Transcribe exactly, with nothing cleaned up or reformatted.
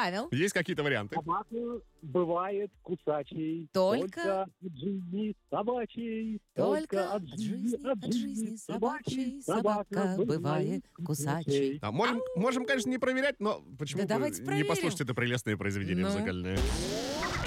Павел. Есть какие-то варианты? Собака бывает кусачей. Только... от жизни собачьей. Только от жизни, от жизни собачьей собака бывает кусачей. А, можем, можем, конечно, не проверять, но почему Да бы давайте не проверим. послушать это прелестное произведение Ну. музыкальное?